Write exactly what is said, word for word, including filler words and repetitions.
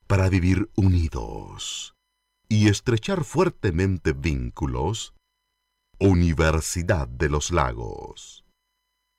para vivir unidos y estrechar fuertemente vínculos. Universidad de los Lagos.